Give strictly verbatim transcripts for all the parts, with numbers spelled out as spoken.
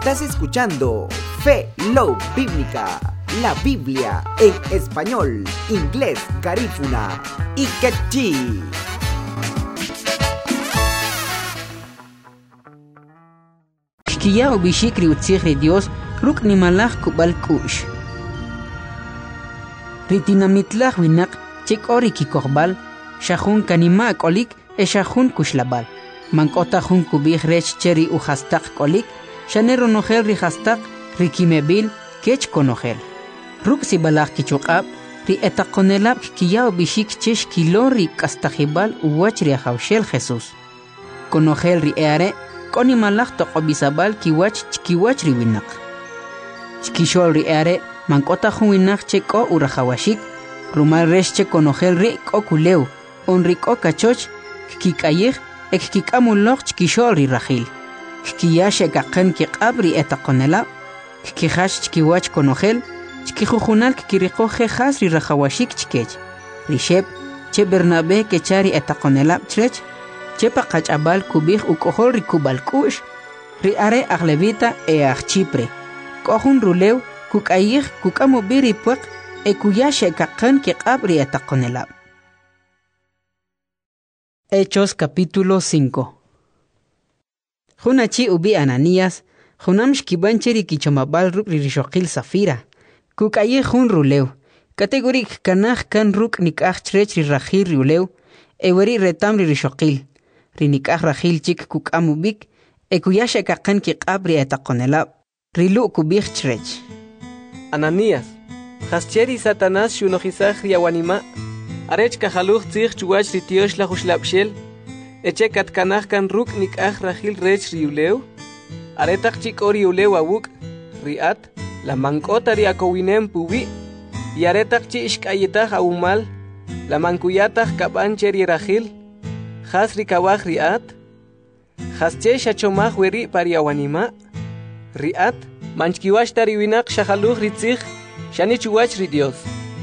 Estás escuchando Fe Love Bíblica, la Biblia en español, inglés, garífuna y quechí. Xkiya ubishikri utzigri Dios ruk nimalaj kubal kush. Ritinamitlaj winak chik ori kikorbal, shahun kanima kolik e shahun kushlabal. Mankota hun kubih rech cheri uhastak kolik, shanero nogel rihastak rikimebil kech konogel. Ruk sibalaj kichukab, ri etakonelab xkiya ubishik chesh kilori kastajibal uwach riahaushel Jesús. Konogel ri eare, koni malak toqobisabal kiwach chkiwach riwinak. Chkishol ri eare, mankota huwinak cheko urahawashik, rumal resh konogel ri ko kuleu, on ri ko kachoch, kikayih, ek kikamulok chkishol ri rahil. Kiyashe kaqen kiqabri etakonela, kihash chkiwach konogel, chkijujunal kikirikoje has ri rahawashik chkech. Rishep, che Bernabe kechari etakonela chrech, chepa qach'abal kubij ukohol ri kubal kush, ri are aglevita e achchipre. Kohun rulew kukayij kukamubiri puek e kuyashe kaqen kiqabri etakonela. Hechos capítulo cinco. Junachi ubi Ananías, junam shkibancheri kichomabal ruk rishoqil Safira. Kukaye jun rulew. Kategorik kanaj kan ruk nikaj chrech rirajir rulew. Eweri retam rishoqil. Rinikaj rajil chik kukamubik. E kuyashe kaqen kiqabri etakonelab. Rilu kubich chrech. Ananías, hascheri Satanás shunojizaj riawanima. Arech kajaluj tzig chuwach ritiosh la jushlapshel. Eche katkanaj kan ruk nikaj rajil rech riulew. Aretak chik ori ulew awuk. Riat, la mankota riakowinem pubi. Y aretak chi ishkayetaj aumal. La mankuyataj kabancheri rajil. Has rikawaj riat. Hasche shachomaj weri pariawanima. Riat, manchkiwash tariwinak shajaluj ritzig. Shani chuwach ridios.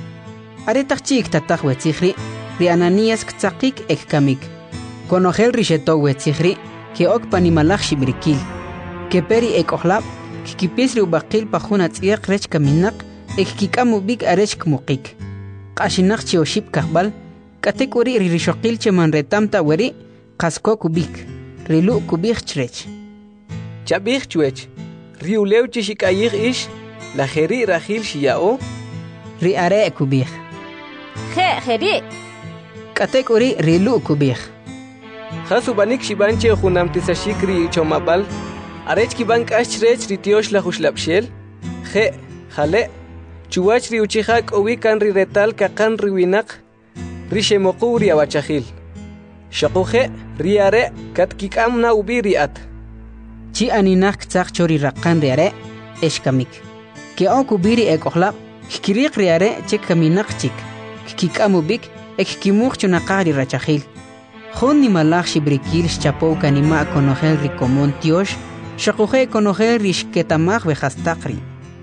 Aretak chik tataj wetzigri, ri Ananías ktzakik ek kamik. Konogel risheto wetzigri, ke ok panimalaj shibrikil. Ke peri ek ohlab, kikipis ri ubaqil pajuna tziak rech kaminak, ek kikamubik arech kmukik. Kashinak chioship kahbal, katekuri ri rishokil che manretamta weri, kasko kubik, rilu kubik chrech. Chabik chuech, riulew chishikayig ish, la jeri rajil shiyao. Ri are kubik. Je, jeri. Katekuri rilu kubik. Hasubanik shibanche junam tisashikri chomabal. Arech kibank ashrech ritiosh la jushlapshel. Je, jale. Chuwach ri uchihak owikan ri retal kakan riwinak. Rishemoku ri awachahil. Shakuje ri are kat kikamna ubi riat. Chi aninak tzak chori rakan ri are eshkamik. Ke okubiri ekohlab. Kikirik ri are chek kaminak chik. Kikamubik ek kimuk chunakari rachahil. Jun ni malaj shibrikil shchapo kanima konogel rikomon tiosh, shakuje konogel rishketamaj vejastakri.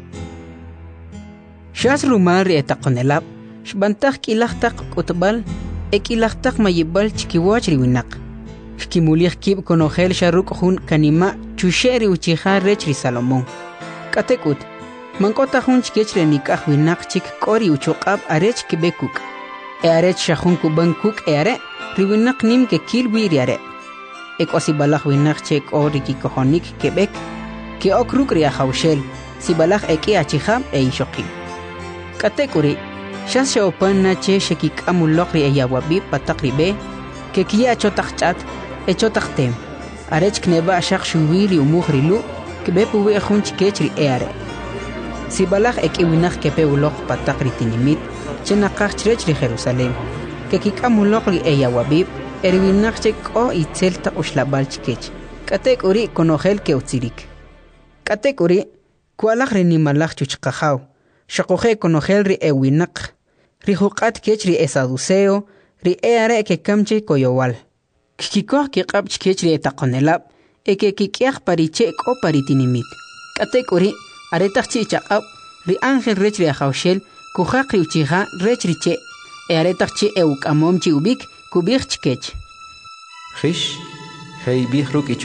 Shas rumar ri etakonelab, shbantaj kilajtak utbal, ek ilajtak mayibal chikiwach riwinak. Shkimulij kib konogel sharuk jun kanima chusheri uchija rech ri Salomón. Katekut, mankota jun chikech renikaj winak chik kori uchoqab arech kibekuk. E arech shahun kuban kuk e are, riwinak nim ke kil wiriare. Ek osibalaj winak chek ori kikohonik kebek, ke okruk riahaushel, sibalaj eki achihab e ishoqil. Katekuri, shas shaopan na che shekik amulokri e yawabi patakribe, ke kia chotakchat, e chotaktem. Arech kneba shak shuwiri umuhrilu, kebepuwe jun chikech ri e are. Sibalaj ek iwinak kepe ulok patakri tinimit, chenakaj chrech ri Jerusalem. Que kikamulok ri eya wabib, erwinak chek o itzelta ushlabal chikech. Katek uri konogel ke utzirik. Katek uri, kualaj ri nimalaj chuchkajaw. Shakoje konogel ri ewinak. Ri hukat kech ri esaduseo, ri eare ke kamche koyowal. Kikikoh kikab chikech ri etakonelab, eke kikiaj pariche ko paritinimit. Katek uri, aretak chichaqab, ri ángel rech ri ajaushel, kujaq ri uchija rech ri che. E aretak chi euk amom chi ubik kubik chkech. Hish, hey bihruk